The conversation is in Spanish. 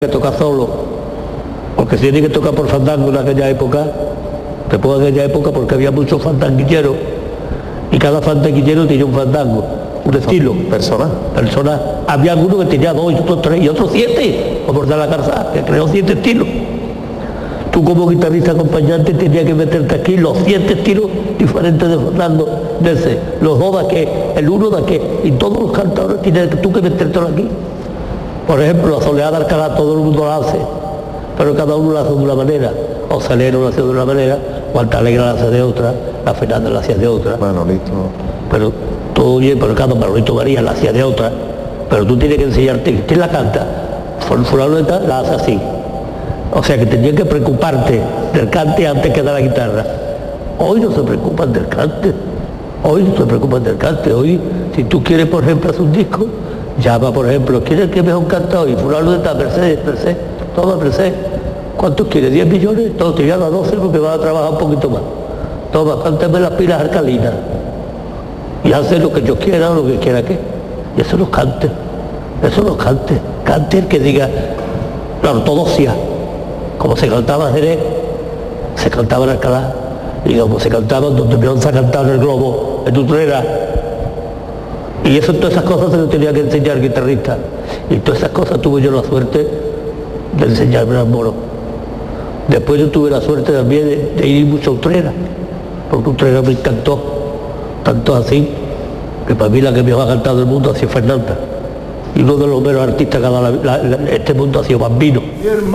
que tocar solo, porque si tiene que tocar por fandango en aquella época, te puedo en aquella época porque había muchos fandanguilleros y cada fandanguillero tenía un fandango, un estilo. Personal. Había algunos que tenía 2 y otros 3 y otros 7, como de la Garza, que creó 7 estilos. Tú como guitarrista acompañante tenías que meterte aquí los 7 estilos diferentes de fandango, de ese, los 2 de aquel, el 1 de aquel, y todos los cantadores tienes tú que metértelo aquí. Por ejemplo, la Soleá de Alcalá todo el mundo la hace, pero cada uno la hace de una manera. O Salero la hace de una manera, o Altalegre la hace de otra, la Fernanda la hacía de otra. Manolito. Pero todo bien, pero cada Manolito María la hacía de otra. Pero tú tienes que enseñarte, ¿quién la canta? Fulano de tal la hace así. O sea que tenías que preocuparte del cante antes que de la guitarra. Hoy no se preocupan del cante. Hoy, si tú quieres, por ejemplo, hacer un disco, llama, por ejemplo, ¿quién es el que mejor canta hoy? Fulano de tal, Mercedes, toma Mercedes. ¿Cuántos quieres? ¿10 millones? Todo te llama 12 porque vas a trabajar un poquito más. Toma, cántame las pilas alcalinas. Y hace lo que yo quiera o lo que quiera que. Y eso no cante. Cante el que diga la ortodoxia. Como se cantaba en Jerez, se cantaba en Alcalá. Y como se cantaba donde Beyoncé ha cantado en el Globo, en Utrera. Y eso, todas esas cosas se lo tenía que enseñar el guitarrista. Y todas esas cosas tuve yo la suerte de enseñarme al moro. Después yo tuve la suerte también de ir mucho a Utrera, porque Utrera me encantó, tanto así, que para mí la que mejor ha cantado del mundo ha sido Fernanda. Y uno de los menos artistas que ha dado este mundo ha sido Bambino.